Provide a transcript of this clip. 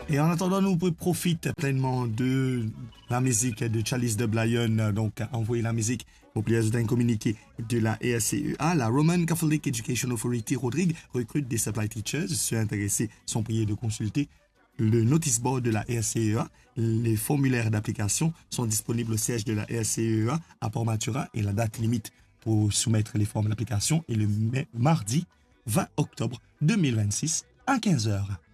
Et en attendant, nous profitons pleinement de la musique de Chalice de Blayon, donc envoyer la musique au plaisir d'un communiqué de la RCEA. La Roman Catholic Education Authority Rodrigue recrute des supply teachers. Ceux intéressés sont priés de consulter le notice board de la RCEA. Les formulaires d'application sont disponibles au siège de la RCEA à Port-Matura et la date limite pour soumettre les formes d'application est le mardi 20 octobre 2026 à 15 h.